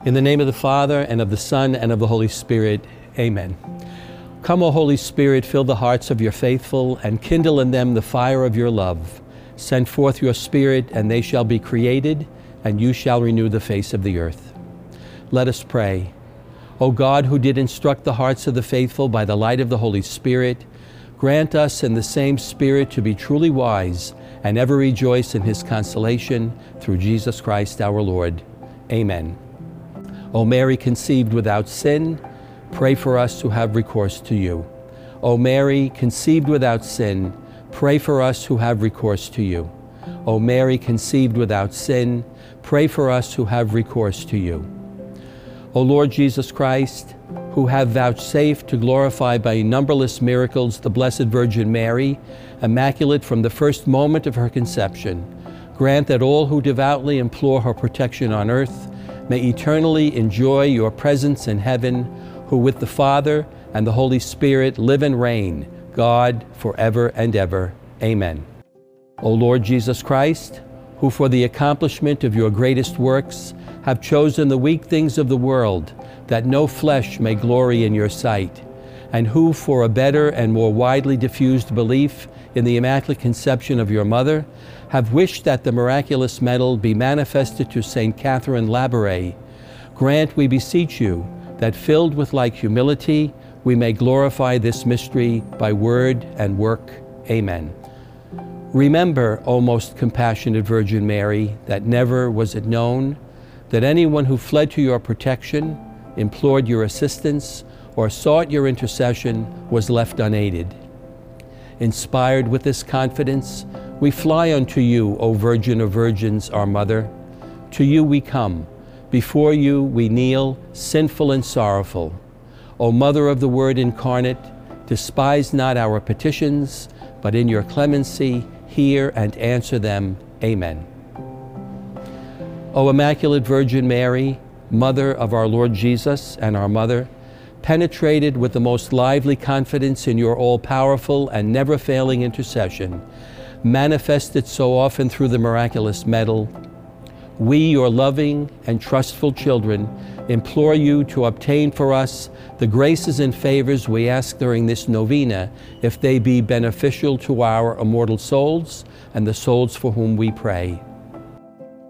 In the name of the Father, and of the Son, and of the Holy Spirit, amen. Come, O Holy Spirit, fill the hearts of your faithful, and kindle in them the fire of your love. Send forth your Spirit, and they shall be created, and you shall renew the face of the earth. Let us pray. O God, who did instruct the hearts of the faithful by the light of the Holy Spirit, grant us in the same Spirit to be truly wise and ever rejoice in his consolation through Jesus Christ our Lord. Amen. O Mary, conceived without sin, pray for us who have recourse to you. O Mary, conceived without sin, pray for us who have recourse to you. O Mary, conceived without sin, pray for us who have recourse to you. O Lord Jesus Christ, who have vouchsafed to glorify by numberless miracles the Blessed Virgin Mary, immaculate from the first moment of her conception, grant that all who devoutly implore her protection on earth may eternally enjoy your presence in heaven, who with the Father and the Holy Spirit live and reign, God, forever and ever. Amen. O Lord Jesus Christ, who for the accomplishment of your greatest works have chosen the weak things of the world, that no flesh may glory in your sight, and who for a better and more widely diffused belief in the Immaculate Conception of your mother, have wished that the miraculous medal be manifested to St. Catherine Labouré, grant, we beseech you, that filled with like humility, we may glorify this mystery by word and work. Amen. Remember, O most compassionate Virgin Mary, that never was it known that anyone who fled to your protection, implored your assistance, or sought your intercession was left unaided. Inspired with this confidence, we fly unto you, O Virgin of Virgins, our Mother. To you we come. Before you we kneel, sinful and sorrowful. O Mother of the Word incarnate, despise not our petitions, but in your clemency hear and answer them. Amen. O Immaculate Virgin Mary, Mother of our Lord Jesus and our Mother, penetrated with the most lively confidence in your all-powerful and never-failing intercession, manifested so often through the miraculous medal, we, your loving and trustful children, implore you to obtain for us the graces and favors we ask during this novena, if they be beneficial to our immortal souls and the souls for whom we pray.